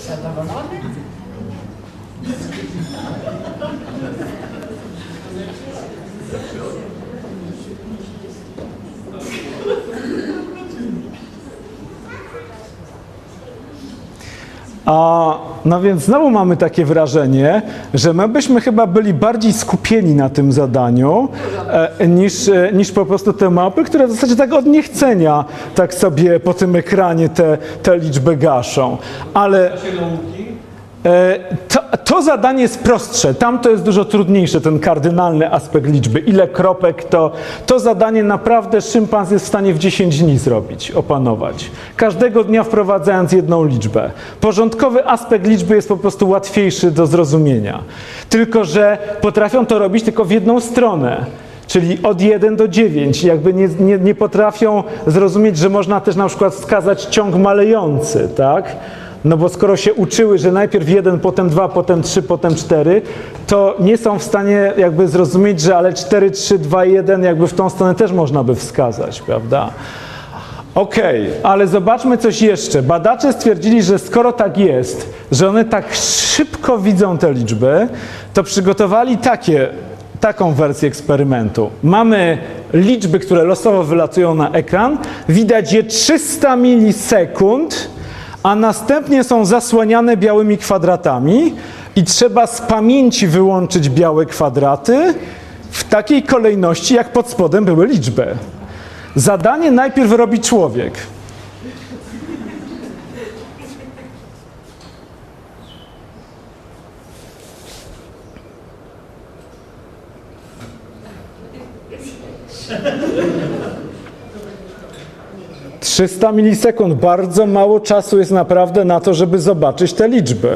Zadowolony? No więc znowu mamy takie wrażenie, że my byśmy chyba byli bardziej skupieni na tym zadaniu niż po prostu te małpy, które w zasadzie tak od niechcenia tak sobie po tym ekranie te liczby gaszą. Ale to zadanie jest prostsze, tam to jest dużo trudniejsze, ten kardynalny aspekt liczby. Ile kropek, to zadanie naprawdę szympans jest w stanie w 10 dni zrobić, opanować. Każdego dnia wprowadzając jedną liczbę. Porządkowy aspekt liczby jest po prostu łatwiejszy do zrozumienia. Tylko że potrafią to robić tylko w jedną stronę. Czyli od 1 do 9. Jakby nie potrafią zrozumieć, że można też na przykład wskazać ciąg malejący, tak? No bo skoro się uczyły, że najpierw 1, potem 2, potem 3, potem 4, to nie są w stanie jakby zrozumieć, że ale 4, 3, 2, 1 jakby w tą stronę też można by wskazać, prawda? Okej, ale zobaczmy coś jeszcze. Badacze stwierdzili, że skoro tak jest, że one tak szybko widzą te liczby, to przygotowali taką wersję eksperymentu. Mamy liczby, które losowo wylatują na ekran, widać je 300 milisekund, a następnie są zasłaniane białymi kwadratami i trzeba z pamięci wyłączyć białe kwadraty w takiej kolejności, jak pod spodem były liczby. Zadanie najpierw robi człowiek. ...300 milisekund. Bardzo mało czasu jest naprawdę na to, żeby zobaczyć te liczby.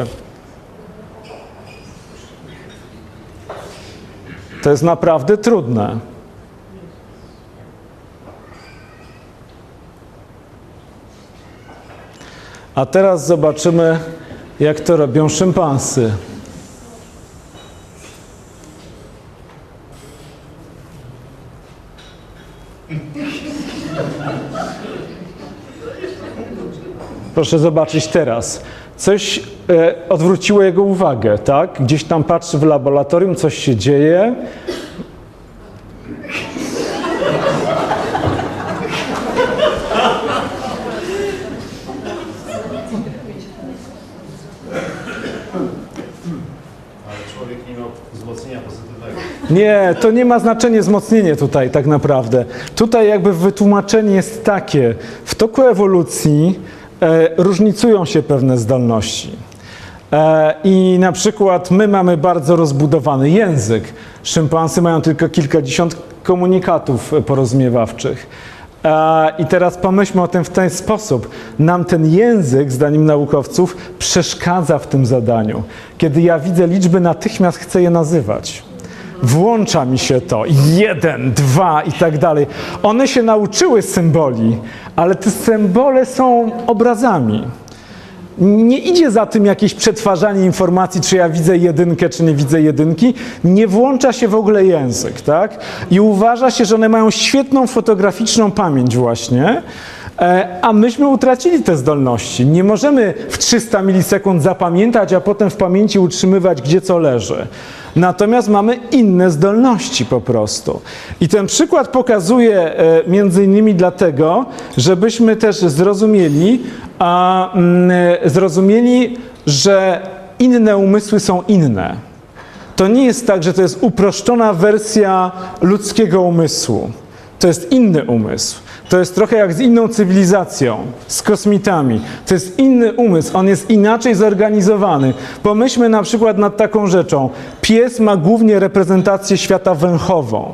To jest naprawdę trudne. A teraz zobaczymy, jak to robią szympansy. Proszę zobaczyć teraz. Coś odwróciło jego uwagę, tak? Gdzieś tam patrzy w laboratorium, coś się dzieje. Ale człowiek nie miał wzmocnienia pozytywnego. Nie, to nie ma znaczenia wzmocnienie tutaj tak naprawdę. Tutaj jakby wytłumaczenie jest takie. W toku ewolucji różnicują się pewne zdolności. I na przykład my mamy bardzo rozbudowany język. Szympansy mają tylko kilkadziesiąt komunikatów porozumiewawczych. I teraz pomyślmy o tym w ten sposób. Nam ten język, zdaniem naukowców, przeszkadza w tym zadaniu. Kiedy ja widzę liczby, natychmiast chcę je nazywać. Włącza mi się to. 1, 2 i tak dalej. One się nauczyły symboli, ale te symbole są obrazami. Nie idzie za tym jakieś przetwarzanie informacji, czy ja widzę jedynkę, czy nie widzę jedynki. Nie włącza się w ogóle język, tak? I uważa się, że one mają świetną fotograficzną pamięć właśnie, a myśmy utracili te zdolności. Nie możemy w 300 milisekund zapamiętać, a potem w pamięci utrzymywać, gdzie co leży. Natomiast mamy inne zdolności po prostu. I ten przykład pokazuje między innymi dlatego, żebyśmy też zrozumieli, że inne umysły są inne. To nie jest tak, że to jest uproszczona wersja ludzkiego umysłu. To jest inny umysł. To jest trochę jak z inną cywilizacją, z kosmitami. To jest inny umysł, on jest inaczej zorganizowany. Pomyślmy na przykład nad taką rzeczą. Pies ma głównie reprezentację świata węchową,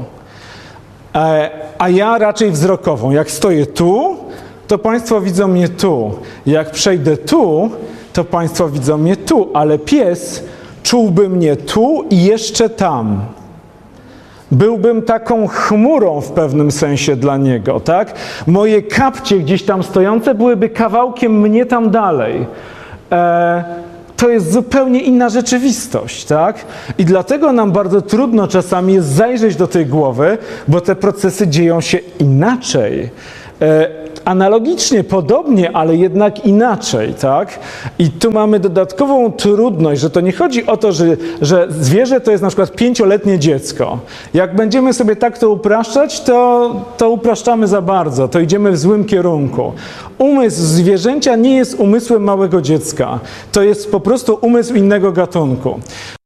a ja raczej wzrokową. Jak stoję tu, to Państwo widzą mnie tu. Jak przejdę tu, to Państwo widzą mnie tu, ale pies czułby mnie tu i jeszcze tam. Byłbym taką chmurą w pewnym sensie dla niego, tak? Moje kapcie gdzieś tam stojące byłyby kawałkiem mnie tam dalej. To jest zupełnie inna rzeczywistość, tak? I dlatego nam bardzo trudno czasami jest zajrzeć do tej głowy, bo te procesy dzieją się inaczej. Analogicznie, podobnie, ale jednak inaczej, tak? I tu mamy dodatkową trudność, że to nie chodzi o to, że zwierzę to jest na przykład 5-letnie dziecko. Jak będziemy sobie tak to upraszczać, to upraszczamy za bardzo, to idziemy w złym kierunku. Umysł zwierzęcia nie jest umysłem małego dziecka. To jest po prostu umysł innego gatunku.